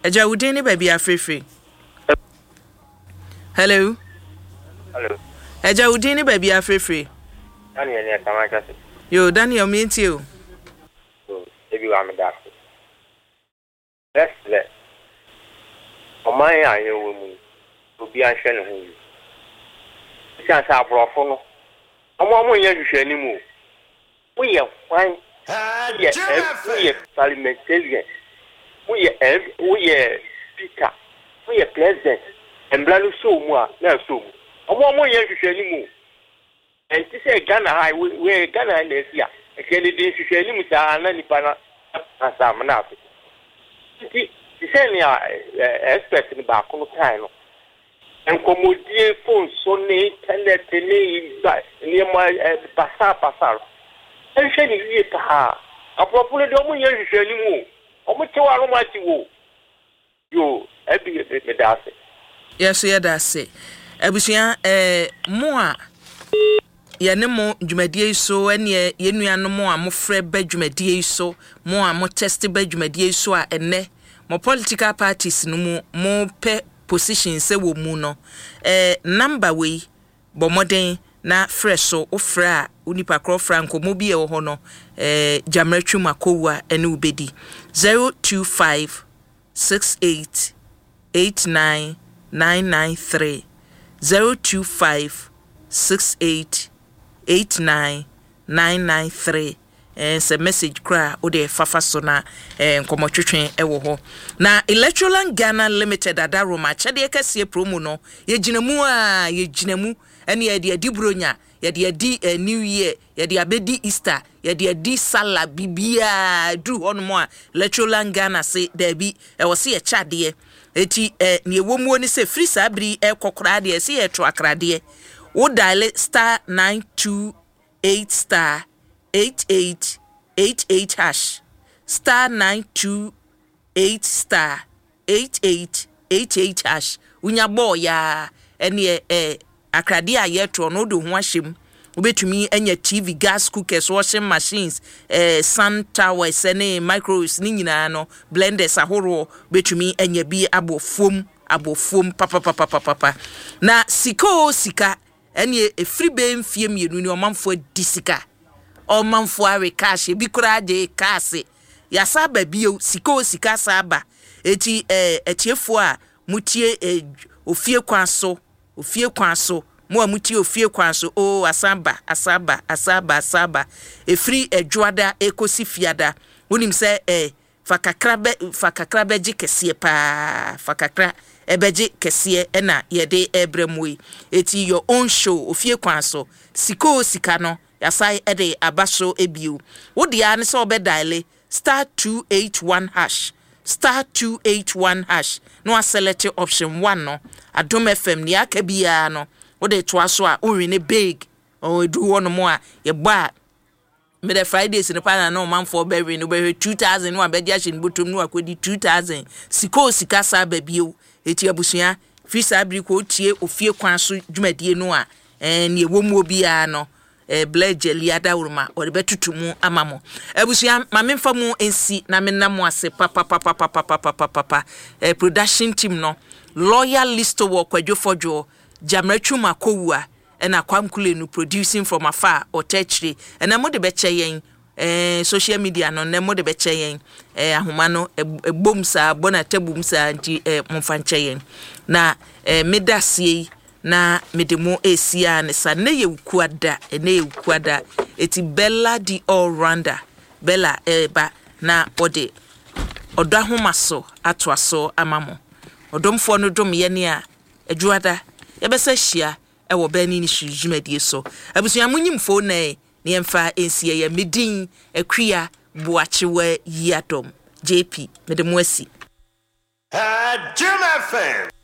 Eja udini baby afrefre. Hello. Hello. Eja udini baby afrefre. Daniel ne tamaka se. Yo Daniel me ntio. So, ebi wa me da. Let's Oman ya yewo mu. Obi anhwe ne ho. Sia sa abrofo no. Omo nya hwehwe ni mu. We ye fine. We parliamentarian. We speaker. We president. Emblanu so mu a na so mu. Omo nya hwehwe ni mu. And this is Ghana high. We Ghana in this year. Kennedy hwehwe ni mu sa na nipa na asam na afi. Ti say ni expect ni ba ko no time no. En komodie phone so ne internet ni ma pasa. En hwe ni wie pa. Apropos de omo nya hwehwe ni mu. Omo te wa no ma ti wo. Yo, ebi me da se. Yes, yeah, that's it. Ebusia mo a ye ne mo dwumadie so ene ye nuano mo a mo frɛ ba dwumadie so mo a mo test ba dwumadie so a ene mo political parties no mo pe position se wo mu no number we bo moden na frɛ so o frɛ a unipa kro franco mo bi e wo ho no Jamretwu Makowa ene ubedi 025 68 89 993 025 68 89 993 se message kra o de fafa so na nkomotwetwen ewo ho na Electoral Ghana Limited adaroma chede kase promo no ye ginamu ene ye de adibronya ye de adi new year ye de abedi Easter ye de adi sala bibia du hono a Electoral Ghana se da bi e wo se ye chade eti ne womuo ni se free sabri kokora de se ye troakrade wo dial star 928 star 8888 hash star 928 star 8888 hash unya boy ya ene akrade a yetro no do ho ahyem obetumi anya TV gas cookers washing machines sun towers ene microwaves ni nyina no blenders ahoro betumi anya bi abofom papa na sika ene free be mfie mienu ni omanfo disika omanfo are cash bi kura de cash ya saba bio sika saba eti etiefo a mutie ofie kwanso mo amutie ofie kwanso asaba efri edwoada ekosi fiada wonim se fakakra beji kese pa fakakra ebeji kese na yede ebremwe eti your own show ofie kwanso sika no yasai ede abaso ebio wodi ya ne so obediale star 281 hash star 281 hash no select option 1 no Adom FM ni aka bia no wode to so a owine big o edu wono mo a ye ba me the Fridays in the no man for berry no be 2000 no abedi a shin botom no akodi 2000 sika sa babio eti abusua fi sabri ko tie ofie kwan so dwumadie no a ne ewomu obi a no blejeli adawuruma o de betutumu amamo abusua mamemfa mu ensi na menam ase papa production team no loyal list wo kwadwofodwo Jamretwu Makowa ena kwamkule no producing from afar or tertiary ena mo de beche yen social media no na mo de beche yen ahoma no ebomsa bona tabumsa nti momfanche yen na medasie na medemo esia ne sa ne yewkuada eti Bella the all rounder Bella ba na ode odo ahomaso atoaso amamo odomfo no dom ye ne a adwuada yebesa hia ewo bani ni hwumadie so abusua munyimfo na yemfa ensie ya medin akria boachewa yiadom JP medemo asi Jim FM